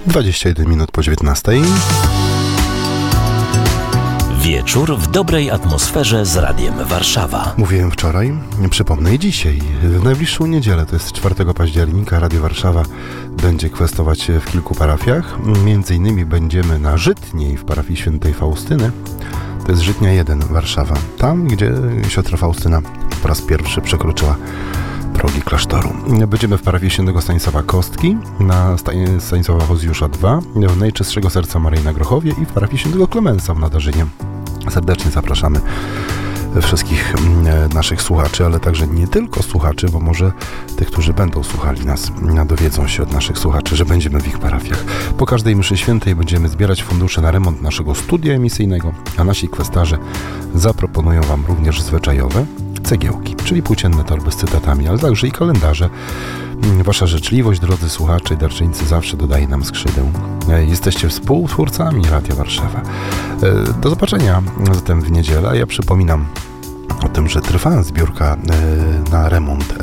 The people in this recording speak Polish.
21 minut po 19. Wieczór w dobrej atmosferze z Radiem Warszawa. Mówiłem wczoraj, przypomnę i dzisiaj. W najbliższą niedzielę, to jest 4 października, Radio Warszawa będzie kwestować w kilku parafiach. Między innymi będziemy na Żytniej w parafii Świętej Faustyny. To jest Żytnia 1, Warszawa. Tam, gdzie siostra Faustyna po raz pierwszy przekroczyła progi klasztoru. Będziemy w parafii Świętego Stanisława Kostki, na Stanisława Hozjusza 2, w Najczystszego Serca Maryi na Grochowie i w parafii Świętego Klemensa w Nadarzynie. Serdecznie zapraszamy wszystkich naszych słuchaczy, ale także nie tylko słuchaczy, bo może tych, którzy będą słuchali nas, dowiedzą się od naszych słuchaczy, że będziemy w ich parafiach. Po każdej mszy świętej będziemy zbierać fundusze na remont naszego studia emisyjnego, a nasi kwestarze zaproponują Wam również zwyczajowe cegiełki, czyli płócienne torby z cytatami, ale także i kalendarze. Wasza życzliwość, drodzy słuchacze i darczyńcy, zawsze dodaje nam skrzydeł. Jesteście współtwórcami Radia Warszawa. Do zobaczenia zatem w niedzielę. Ja przypominam o tym, że trwa zbiórka na remont